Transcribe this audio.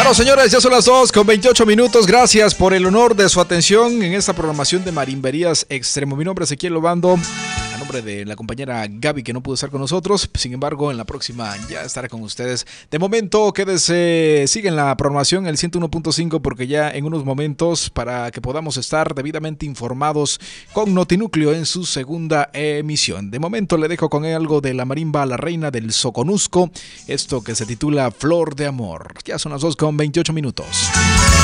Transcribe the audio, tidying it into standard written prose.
Bueno, señores, ya son las 2:28. Gracias por el honor de su atención en esta programación de Marimberías Extremo. Mi nombre es Ezequiel Obando, a nombre de la compañera Gaby, que no pudo estar con nosotros. Sin embargo, en la próxima ya estaré con ustedes. De momento, quédese, siguen la programación el 101.5, porque ya en unos momentos, para que podamos estar debidamente informados con Notinúcleo en su segunda emisión. De momento le dejo con algo de la marimba La Reina del Soconusco, esto que se titula Flor de Amor. Ya son las 2:28.